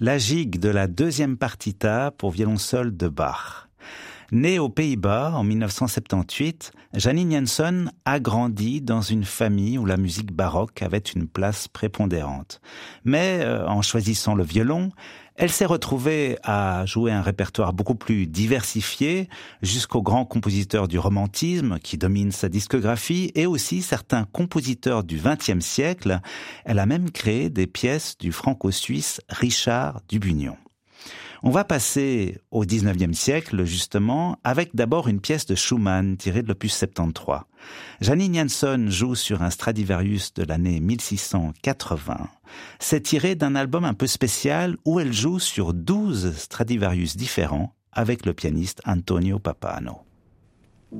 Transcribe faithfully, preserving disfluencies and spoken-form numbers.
la gigue de la deuxième partita pour violoncelle de Bach. Née aux Pays-Bas en mille neuf cent soixante-dix-huit, Janine Janson a grandi dans une famille où la musique baroque avait une place prépondérante. Mais euh, en choisissant le violon, elle s'est retrouvée à jouer un répertoire beaucoup plus diversifié, jusqu'aux grands compositeurs du romantisme qui dominent sa discographie et aussi certains compositeurs du vingtième siècle. Elle a même créé des pièces du franco-suisse Richard Dubugnon. On va passer au dix-neuvième siècle, justement, avec d'abord une pièce de Schumann tirée de l'opus soixante-treize. Janine Janson joue sur un Stradivarius de l'année mille six cent quatre-vingts. C'est tiré d'un album un peu spécial où elle joue sur douze Stradivarius différents avec le pianiste Antonio Pappano.